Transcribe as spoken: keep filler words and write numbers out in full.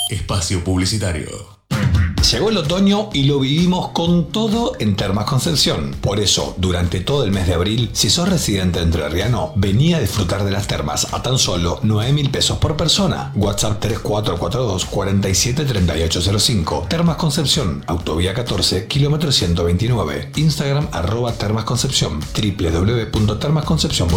Espacio publicitario. Llegó el otoño y lo vivimos con todo en Termas Concepción. Por eso, durante todo el mes de abril, si sos residente entrerriano, vení a disfrutar de las termas a tan solo nueve mil pesos por persona. WhatsApp tres cuatro cuatro dos, cuatro siete tres ocho cero cinco. Termas Concepción, Autovía catorce, kilómetro ciento veintinueve. Instagram arroba Termas Concepción, w w w punto termas concepción punto com.